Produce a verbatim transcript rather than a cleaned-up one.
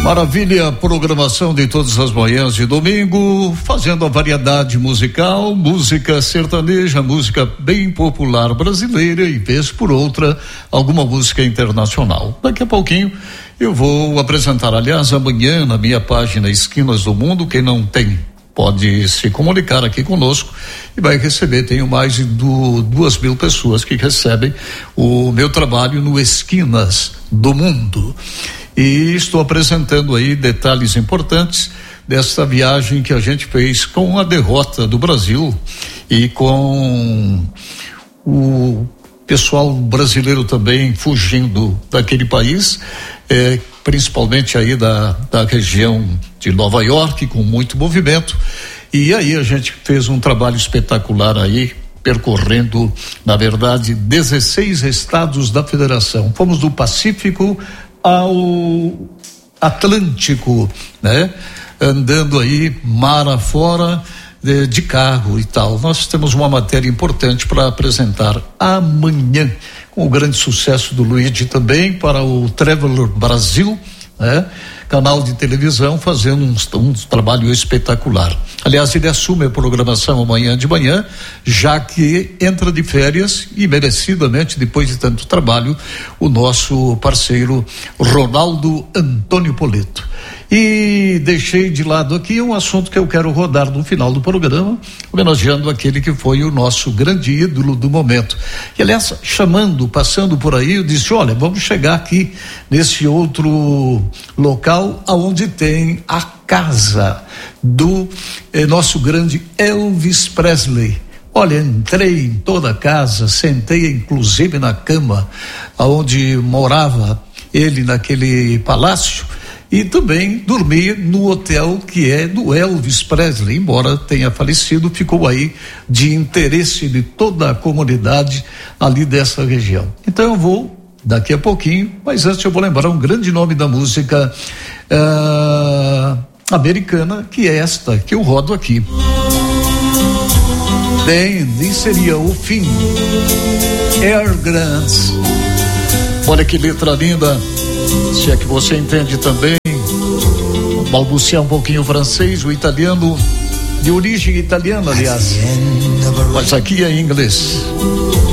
Maravilha, programação de todas as manhãs de domingo, fazendo a variedade musical, música sertaneja, música bem popular brasileira e vez por outra, alguma música internacional. Daqui a pouquinho eu vou apresentar, aliás, amanhã na minha página Esquinas do Mundo, quem não tem pode se comunicar aqui conosco e vai receber, tenho mais de du, duas mil pessoas que recebem o meu trabalho no Esquinas do Mundo. E estou apresentando aí detalhes importantes dessa viagem que a gente fez com a derrota do Brasil e com o pessoal brasileiro também fugindo daquele país, eh, principalmente aí da, da região de Nova York, com muito movimento. E aí a gente fez um trabalho espetacular aí, percorrendo, na verdade, dezesseis estados da federação. Fomos do Pacífico ao Atlântico, né? Andando aí mar afora de, de carro e tal. Nós temos uma matéria importante para apresentar amanhã, com o grande sucesso do Luigi também para o Traveler Brasil, né? Canal de televisão, fazendo um, um trabalho espetacular. Aliás, ele assume a programação amanhã de manhã, já que entra de férias e merecidamente, depois de tanto trabalho, o nosso parceiro Ronaldo Antônio Polito. E deixei de lado aqui um assunto que eu quero rodar no final do programa, homenageando aquele que foi o nosso grande ídolo do momento. E aliás, chamando, passando por aí, eu disse, olha, vamos chegar aqui nesse outro local aonde tem a casa do eh, nosso grande Elvis Presley. Olha, entrei em toda a casa, sentei inclusive na cama aonde morava ele naquele palácio, e também dormi no hotel que é do Elvis Presley, embora tenha falecido, ficou aí de interesse de toda a comunidade ali dessa região. Então eu vou daqui a pouquinho, mas antes eu vou lembrar um grande nome da música uh, americana, que é esta que eu rodo aqui. Bem, seria o fim. Air Grants. Olha que letra linda. Se é que você entende também, balbuciar um pouquinho o francês, o italiano, de origem italiana, aliás, mas aqui é em inglês.